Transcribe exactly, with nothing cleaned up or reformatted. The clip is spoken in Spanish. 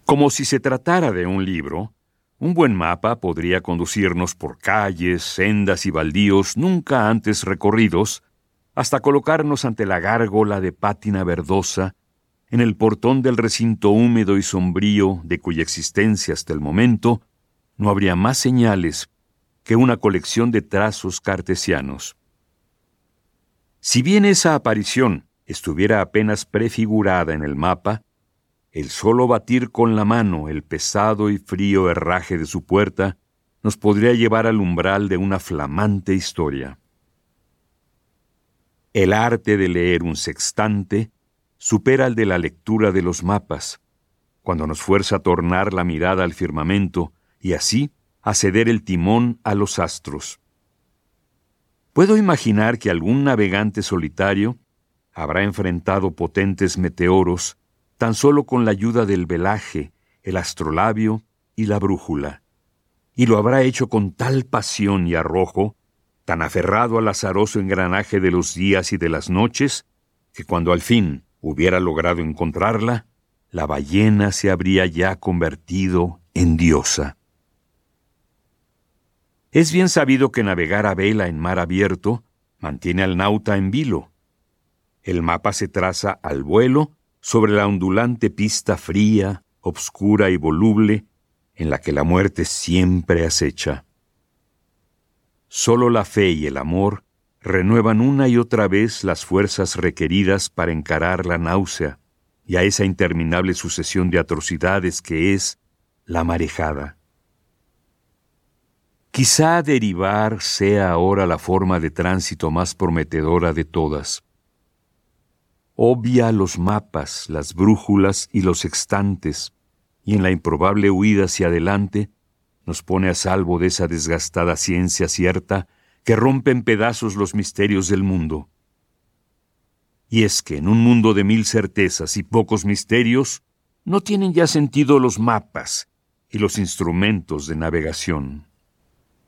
Como si se tratara de un libro, un buen mapa podría conducirnos por calles, sendas y baldíos nunca antes recorridos, hasta colocarnos ante la gárgola de pátina verdosa, en el portón del recinto húmedo y sombrío de cuya existencia hasta el momento no habría más señales que una colección de trazos cartesianos. Si bien esa aparición estuviera apenas prefigurada en el mapa, el solo batir con la mano el pesado y frío herraje de su puerta nos podría llevar al umbral de una flamante historia. El arte de leer un sextante supera al de la lectura de los mapas, cuando nos fuerza a tornar la mirada al firmamento y así a ceder el timón a los astros. Puedo imaginar que algún navegante solitario habrá enfrentado potentes meteoros tan solo con la ayuda del velaje, el astrolabio y la brújula, y lo habrá hecho con tal pasión y arrojo, tan aferrado al azaroso engranaje de los días y de las noches, que cuando al fin hubiera logrado encontrarla, la ballena se habría ya convertido en diosa. Es bien sabido que navegar a vela en mar abierto mantiene al nauta en vilo. El mapa se traza al vuelo sobre la ondulante pista fría, obscura y voluble, en la que la muerte siempre acecha. Solo la fe y el amor renuevan una y otra vez las fuerzas requeridas para encarar la náusea y a esa interminable sucesión de atrocidades que es la marejada. Quizá derivar sea ahora la forma de tránsito más prometedora de todas. Obvia los mapas, las brújulas y los sextantes, y en la improbable huida hacia adelante nos pone a salvo de esa desgastada ciencia cierta que rompe en pedazos los misterios del mundo. Y es que en un mundo de mil certezas y pocos misterios, no tienen ya sentido los mapas y los instrumentos de navegación.